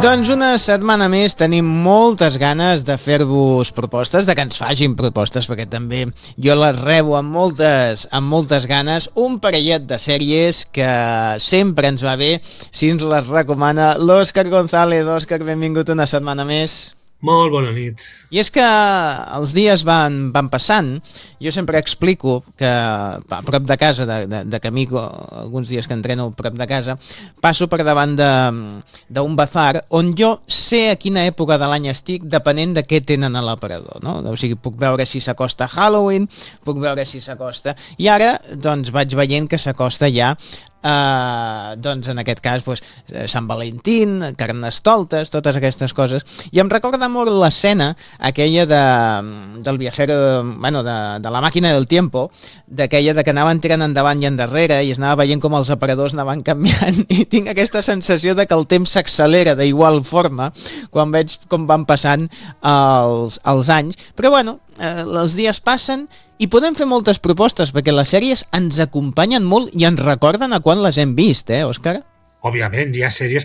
Doncs una setmana més tenim moltes ganes de fer-vos propostes, de que ens facin propostes, perquè també jo les rebo amb moltes ganes. Un parellet de sèries que sempre ens va bé si ens les recomana l'Òscar González. Òscar, benvingut una setmana més. Molt bona nit. I és que els dies van passant. Jo sempre explico que a prop de casa, de camí, alguns dies que entreno a prop de casa, passo per davant d'un bazar on jo sé a quina època de l'any estic depenent de què tenen a l'aparador, no? O sigui, puc veure si s'acosta Halloween, puc veure si s'acosta... I ara, doncs, vaig veient que s'acosta ja doncs en aquest cas Sant Valentín, Carnestoltes, totes aquestes coses, i em recorda molt l'escena aquella del viajero, bueno, de la màquina del tiempo, d'aquella de que anaven tirant endavant i endarrere i es anava veient com els aparadors anaven canviant, i tinc aquesta sensació de que el temps s'accelera d'igual forma quan veig com van passant els anys, però bueno, els dies passen i podem fer moltes propostes perquè les sèries ens acompanyen molt i ens recorden a quan les hem vist, Òscar? Òbviament, hi ha sèries